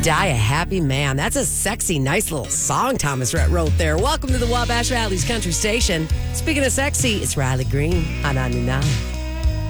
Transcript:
Die a Happy Man. That's a sexy, nice little song Thomas Rhett wrote there. Welcome to the Wabash Valley's Country Station. Speaking of sexy, it's Riley Green on 99.